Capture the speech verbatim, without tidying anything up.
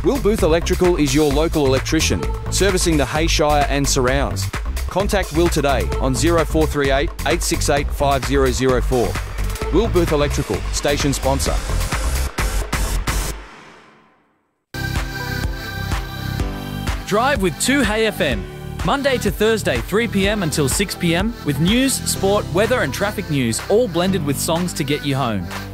Will Booth Electrical is your local electrician, servicing the Hayshire and surrounds. Contact Will today on zero four three eight, eight six eight, five zero zero four. Will Booth Electrical, station sponsor. Drive with two Hay F M. Monday to Thursday, three p m until six p m, with news, sport, weather and traffic news all blended with songs to get you home.